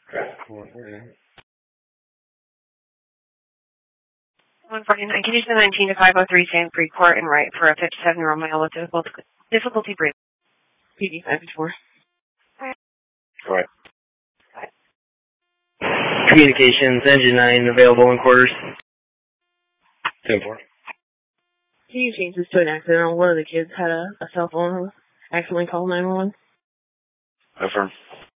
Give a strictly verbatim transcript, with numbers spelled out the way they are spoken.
one forty-nine, can you send nineteen to five oh three Sand Creek Court and write for a fifty-seven-year-old male with difficulty, difficulty breathing? P D five four. Go ahead. Communications, engine nine, available in quarters. ten four. Can you change this to an accident? One of the kids had a, a cell phone, accidentally called nine one one. Affirm.